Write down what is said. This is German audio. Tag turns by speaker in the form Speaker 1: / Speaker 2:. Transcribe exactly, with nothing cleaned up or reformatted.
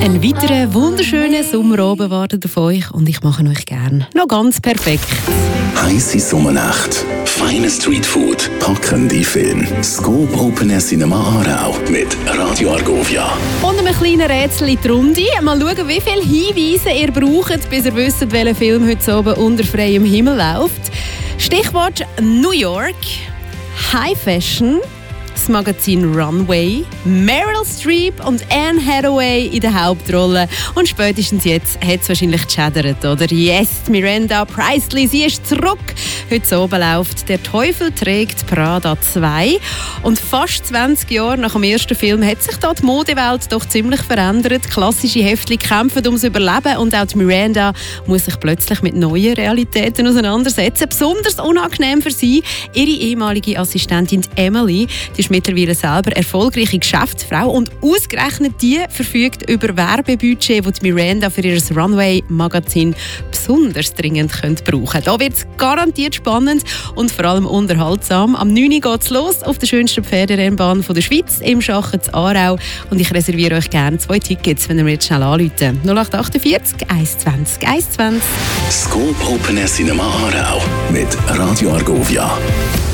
Speaker 1: Ein weiterer wunderschöner Sommerabend wartet auf euch und ich mache euch gern noch ganz perfekt.
Speaker 2: Heisse Sommernacht, feine Streetfood, packende Film, Scoop Open Air Cinema Aarau mit Radio Argovia.
Speaker 1: Und einem kleinen Rätsel in die Runde. Mal schauen, wie viele Hinweise ihr braucht, bis ihr wisst, welcher Film heute oben unter freiem Himmel läuft. Stichwort New York, High Fashion, das Magazin Runway, Meryl Streep und Anne Hathaway in der Hauptrolle. Und spätestens jetzt hat es wahrscheinlich geschädert, oder? Yes, Miranda Priestly, sie ist zurück. Heute oben läuft «Der Teufel trägt Prada zwei». Und fast zwanzig Jahre nach dem ersten Film hat sich da die Modewelt doch ziemlich verändert. Klassische Häftlinge kämpfen ums Überleben und auch die Miranda muss sich plötzlich mit neuen Realitäten auseinandersetzen. Besonders unangenehm für sie, ihre ehemalige Assistentin Emily, die ist mittlerweile selber erfolgreiche Geschäftsfrau und ausgerechnet die verfügt über Werbebudget, das die Miranda für ihr Runway-Magazin besonders dringend brauchen könnte. Da wird es garantiert spannend und vor allem unterhaltsam. Am neun Uhr geht es los auf der schönsten Pferderennbahn der Schweiz im Schachen zu Aarau und ich reserviere euch gerne zwei Tickets, wenn ihr mir jetzt schnell anruft. null acht achtundvierzig eins zwanzig eins zwanzig.
Speaker 2: Scoop Open Air Cinema Aarau mit Radio Argovia.